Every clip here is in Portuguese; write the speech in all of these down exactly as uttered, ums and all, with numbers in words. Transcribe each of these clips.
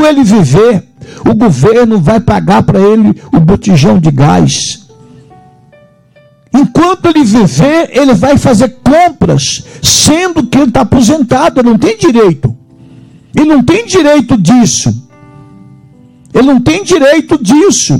ele viver, o governo vai pagar para ele o botijão de gás. Enquanto ele viver, ele vai fazer compras, sendo que ele está aposentado, ele não tem direito. Ele não tem direito disso. Ele não tem direito disso.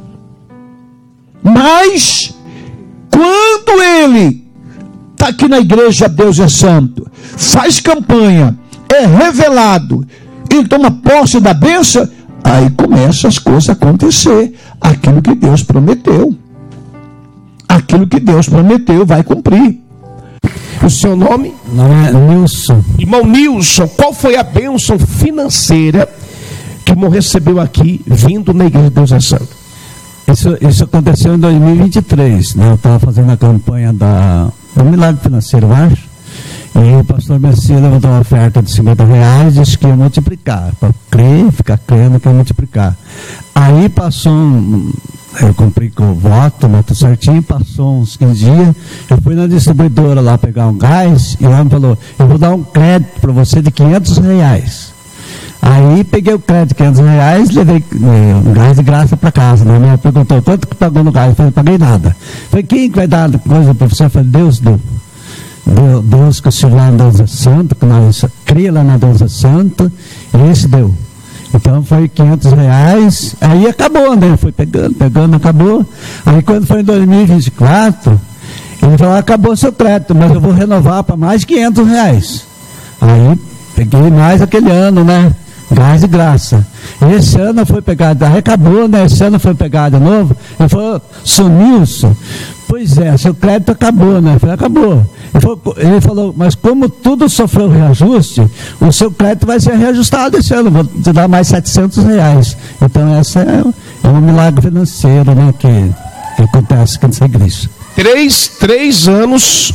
Mas, quando ele está aqui na igreja, Deus é santo, faz campanha, é revelado, ele toma posse da bênção, aí começam as coisas a acontecer. Aquilo que Deus prometeu. Aquilo que Deus prometeu vai cumprir. O seu nome? Não é Nilson. Irmão Nilson, qual foi a bênção financeira que o irmão recebeu aqui, vindo na igreja de Deus é Santo? Isso, isso aconteceu em dois mil e vinte e três, né? Eu estava fazendo a campanha da, do Milagre Financeiro, eu acho. E o pastor Messias levantou uma oferta de cinquenta reais e disse que ia multiplicar. Para crer, ficar crendo que ia multiplicar. Aí passou um... Eu cumpri com o voto, né, tudo certinho, passou uns quinze dias, eu fui na distribuidora lá pegar um gás, e ela me falou, eu vou dar um crédito para você de quinhentos reais. Aí peguei o crédito de quinhentos reais, levei um gás de graça para casa, né? Minha perguntou, quanto que pagou no gás? Eu falei, não paguei nada. Eu falei, quem que vai dar coisa para você? Eu falei, Deus deu. Deus, Deus que o Senhor lá na Deus é Santo, que nós cria lá na Deus é Santo, e esse deu. Então foi quinhentos reais, aí acabou, né? Foi pegando, pegando, acabou. Aí quando foi em dois mil e vinte e quatro, ele falou, acabou seu crédito, mas eu vou renovar para mais quinhentos reais. Aí peguei mais aquele ano, né? Gás de graça. Esse ano foi pegado, aí acabou, né? Esse ano foi pegado de novo. Ele falou, sumiu-se. Pois é, seu crédito acabou, né? Eu falei, acabou. Ele falou, ele falou, mas como tudo sofreu reajuste, o seu crédito vai ser reajustado esse ano, vou te dar mais setecentos reais. Então, essa é, é um milagre financeiro, né? Que, que acontece com essa igreja. Três, três anos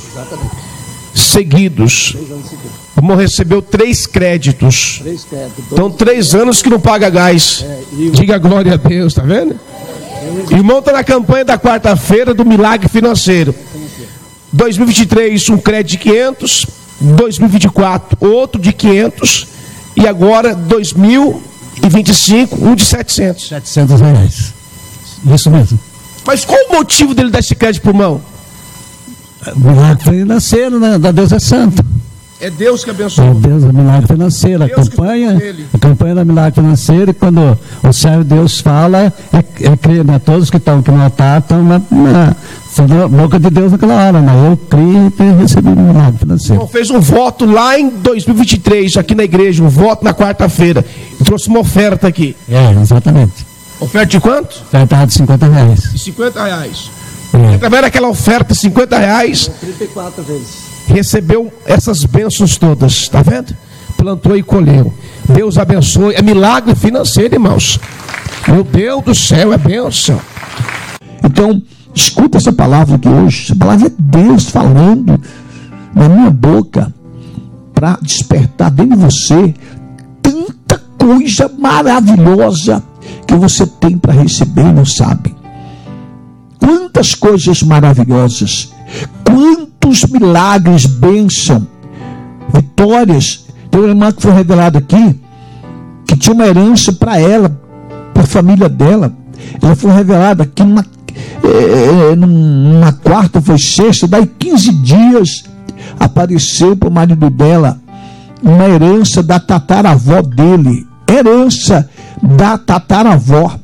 seguidos. Três anos seguidos. O irmão recebeu três créditos. Três créditos. Então, três anos que não paga gás. É, e... Diga glória a Deus, tá vendo? O irmão está na campanha da quarta-feira do milagre financeiro. dois mil e vinte e três, um crédito de quinhentos. dois mil e vinte e quatro, outro de quinhentos. E agora, dois mil e vinte e cinco, um de setecentos. setecentos reais. Isso mesmo. Mas qual o motivo dele dar esse crédito para o irmão? Milagre financeiro, né? Da Deus é Santo. É Deus que abençoa. É Deus, é milagre financeiro. A campanha, a campanha da milagre financeiro, e quando o servo de Deus fala, é, é crer, né? Todos que estão aqui no altar estão na, na, na boca de Deus naquela hora, né? Eu criei e recebi o milagre financeiro. Então, fez um voto lá em dois mil e vinte e três, aqui na igreja, um voto na quarta-feira. Trouxe uma oferta aqui. É, exatamente. Oferta de quanto? Oferta de cinquenta reais. De cinquenta reais. É. Através daquela oferta, cinquenta reais. trinta e quatro vezes. Recebeu essas bênçãos todas, está vendo? Plantou e colheu. Deus abençoe. É milagre financeiro, irmãos. Meu Deus do céu, é bênção. Então, escuta essa palavra aqui hoje. Essa palavra é Deus falando na minha boca para despertar dentro de você tanta coisa maravilhosa que você tem para receber e não sabe. Quantas coisas maravilhosas, quantos milagres, bênção, vitórias. Tem uma irmã que foi revelada aqui, que tinha uma herança para ela, para a família dela. Ela foi revelada aqui numa, é, numa quarta, foi sexta, daí quinze dias apareceu para o marido dela uma herança da tataravó dele. Herança da tataravó.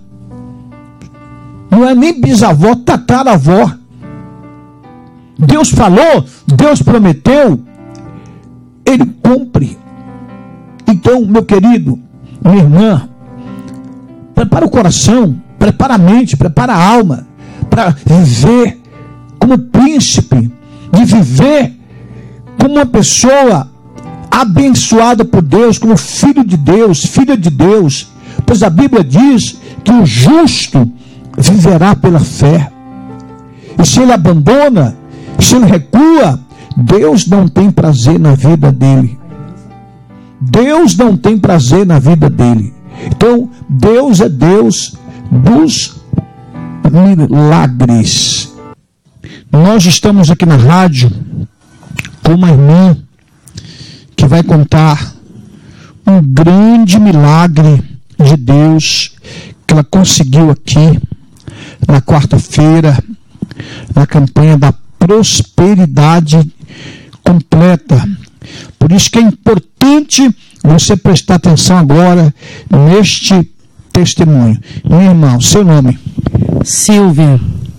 Não é nem bisavó, tataravó. Deus falou, Deus prometeu, Ele cumpre. Então, meu querido, minha irmã, prepara o coração, prepara a mente, prepara a alma para viver como príncipe, de viver como uma pessoa abençoada por Deus, como filho de Deus, filha de Deus, pois a Bíblia diz que o justo viverá pela fé. E se ele abandona, se ele recua, Deus não tem prazer na vida dele. Deus não tem prazer na vida dele. Então, Deus é Deus dos milagres. Nós estamos aqui na rádio com uma irmã que vai contar um grande milagre de Deus que ela conseguiu aqui na quarta-feira, na campanha da prosperidade completa. Por isso que é importante você prestar atenção agora neste testemunho. Meu irmão, seu nome? Silvia.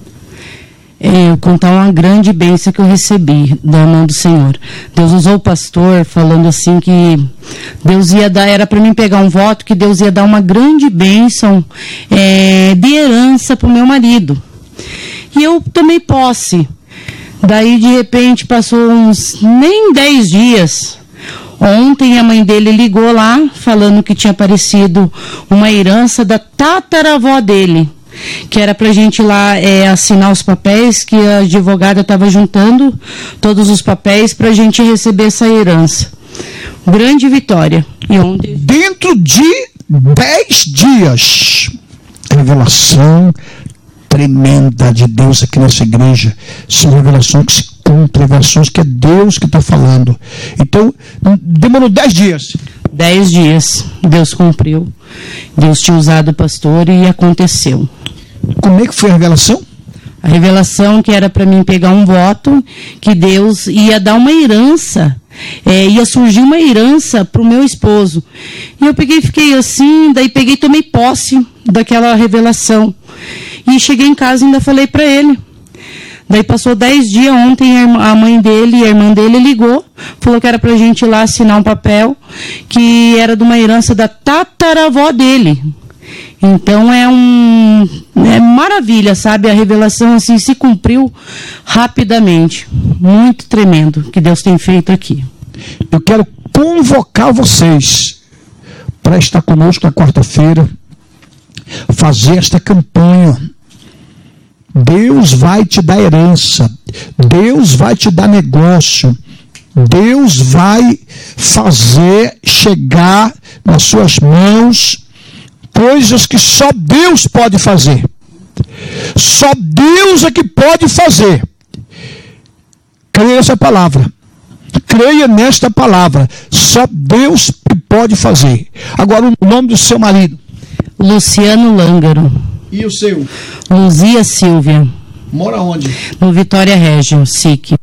É, eu contar uma grande bênção que eu recebi da mão do Senhor. Deus usou o pastor falando assim que Deus ia dar, era para mim pegar um voto, que Deus ia dar uma grande bênção é, de herança para o meu marido. E eu tomei posse. Daí, de repente, passou uns nem dez dias. Ontem a mãe dele ligou lá, falando que tinha aparecido uma herança da tataravó dele, que era pra gente ir lá é, assinar os papéis, que a advogada estava juntando todos os papéis pra gente receber essa herança. Grande vitória. E ontem... Dentro de dez dias, revelação tremenda de Deus aqui nessa igreja. São revelações que se cumprem, revelações que é Deus que está falando. Então, demorou dez dias. Dez dias. Deus cumpriu. Deus tinha usado o pastor e aconteceu. Como é que foi a revelação? A revelação que era para mim pegar um voto, que Deus ia dar uma herança, é, ia surgir uma herança para o meu esposo. E eu peguei, fiquei assim, daí peguei e tomei posse daquela revelação. E cheguei em casa e ainda falei para ele. Daí passou dez dias, ontem a mãe dele e a irmã dele ligou, falou que era para a gente ir lá assinar um papel, que era de uma herança da tataravó dele. Então é um é maravilha, sabe? A revelação assim se cumpriu rapidamente. Muito tremendo que Deus tem feito aqui. Eu quero convocar vocês para estar conosco na quarta-feira, fazer esta campanha. Deus vai te dar herança, Deus vai te dar negócio, Deus vai fazer chegar nas suas mãos coisas que só Deus pode fazer. Só Deus é que pode fazer. Creia nessa palavra. Creia nesta palavra. Só Deus pode fazer. Agora o nome do seu marido? Luciano Lângaro. E o seu? Luzia Silvia. Mora onde? No Vitória Régio, S I C.